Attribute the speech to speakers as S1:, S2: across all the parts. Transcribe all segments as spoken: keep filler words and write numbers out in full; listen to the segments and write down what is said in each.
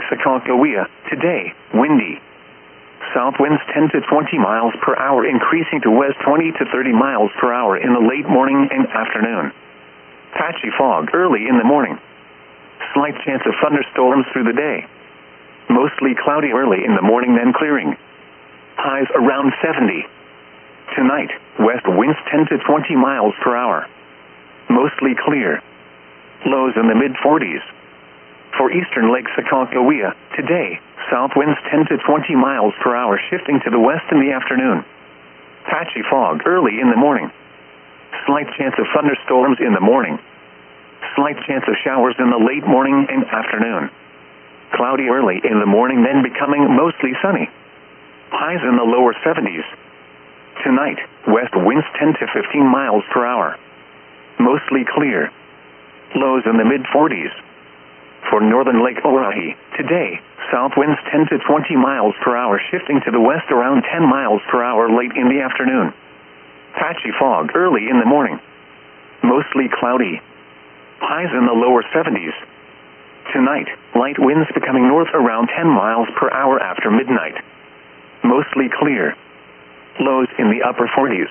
S1: Aconcagua. Today, windy. South winds ten to twenty miles per hour, increasing to west twenty to thirty miles per hour in the late morning and afternoon. Patchy fog early in the morning. Slight chance of thunderstorms through the day. Mostly cloudy early in the morning, then clearing. Highs around seventy. Tonight, west winds ten to twenty miles per hour. Mostly clear. Lows in the mid forties. For eastern Lake Aconcagua, today, south winds ten to twenty miles per hour, shifting to the west in the afternoon. Patchy fog early in the morning. Slight chance of thunderstorms in the morning. Slight chance of showers in the late morning and afternoon. Cloudy early in the morning, then becoming mostly sunny. Highs in the lower seventies. Tonight, west winds ten to fifteen miles per hour. Mostly clear. Lows in the mid forties. For northern Lake Oahe, today, south winds ten to twenty miles per hour, shifting to the west around ten miles per hour late in the afternoon. Patchy fog early in the morning. Mostly cloudy. Highs in the lower seventies. Tonight, light winds becoming north around ten miles per hour after midnight. Mostly clear. Lows in the upper forties.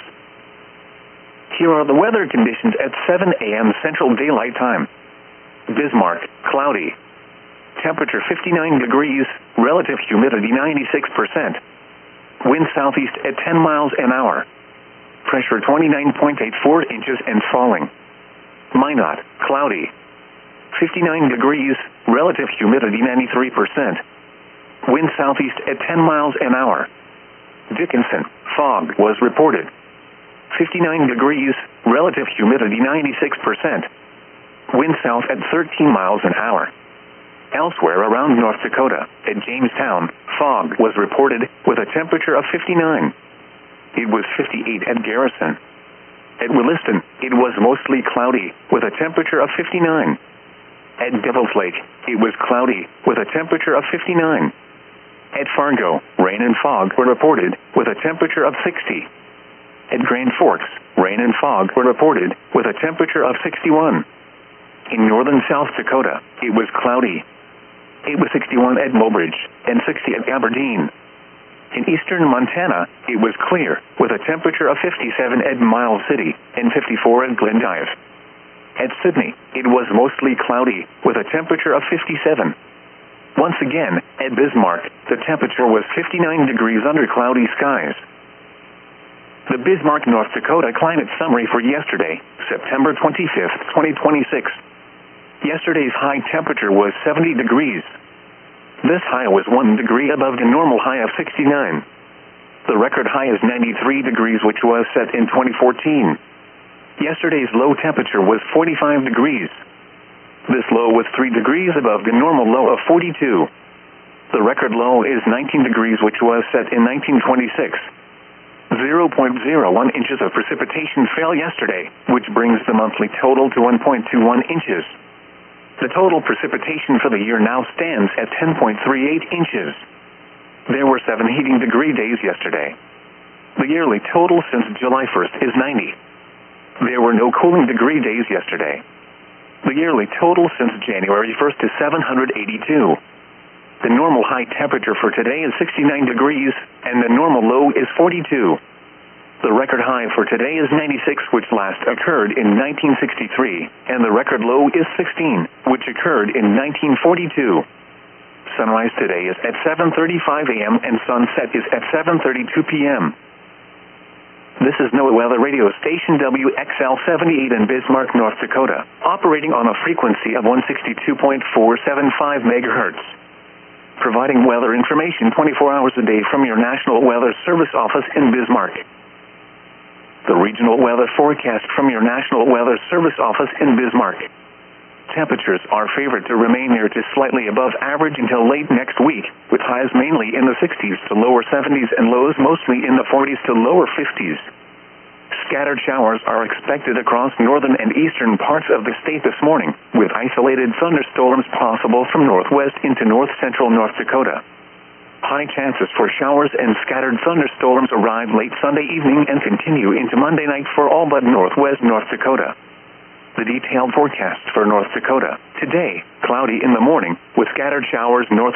S1: Here are the weather conditions at seven a m Central Daylight Time. Bismarck, cloudy. Temperature fifty-nine degrees, relative humidity ninety-six percent. Wind southeast at ten miles an hour. Pressure twenty-nine point eight four inches and falling. Minot, cloudy. fifty-nine degrees, relative humidity ninety-three percent. Wind southeast at ten miles an hour. Dickinson, fog was reported. fifty-nine degrees, relative humidity ninety-six percent. Wind south at thirteen miles an hour. Elsewhere around North Dakota, at Jamestown, fog was reported with a temperature of fifty-nine. It was fifty-eight at Garrison. At Williston, it was mostly cloudy with a temperature of fifty-nine. At Devil's Lake, it was cloudy with a temperature of fifty-nine. At Fargo, rain and fog were reported with a temperature of sixty. At Grand Forks, rain and fog were reported with a temperature of sixty-one. In northern South Dakota, it was cloudy. It was sixty-one at Mobridge and sixty at Aberdeen. In eastern Montana, it was clear with a temperature of fifty-seven at Miles City and fifty-four at Glendive. At Sydney, it was mostly cloudy with a temperature of fifty-seven. Once again, at Bismarck, the temperature was fifty-nine degrees under cloudy skies. The Bismarck, North Dakota climate summary for yesterday, September twenty-fifth, twenty twenty-six. Yesterday's high temperature was seventy degrees. This high was one degree above the normal high of sixty-nine. The record high is ninety-three degrees, which was set in twenty fourteen. Yesterday's low temperature was forty-five degrees. This low was three degrees above the normal low of forty-two. The record low is nineteen degrees, which was set in nineteen twenty-six. zero point zero one inches of precipitation fell yesterday, which brings the monthly total to one point two one inches. The total precipitation for the year now stands at ten point three eight inches. There were seven heating degree days yesterday. The yearly total since July first is ninety. There were no cooling degree days yesterday. The yearly total since January first is seven hundred eighty-two. The normal high temperature for today is sixty-nine degrees, and the normal low is forty-two. The record high for today is ninety-six, which last occurred in nineteen sixty-three, and the record low is sixteen, which occurred in nineteen forty-two. Sunrise today is at seven thirty-five a m and sunset is at seven thirty-two p m This is NOAA Weather Radio Station W X L seventy-eight in Bismarck, North Dakota, operating on a frequency of one sixty-two point four seven five megahertz. Providing weather information twenty-four hours a day from your National Weather Service office in Bismarck. The regional weather forecast from your National Weather Service office in Bismarck. Temperatures are favored to remain near to slightly above average until late next week, with highs mainly in the sixties to lower seventies and lows mostly in the forties to lower fifties. Scattered showers are expected across northern and eastern parts of the state this morning, with isolated thunderstorms possible from northwest into north-central North Dakota. High chances for showers and scattered thunderstorms arrive late Sunday evening and continue into Monday night for all but northwest North Dakota. The detailed forecast for North Dakota. Today, cloudy in the morning, with scattered showers north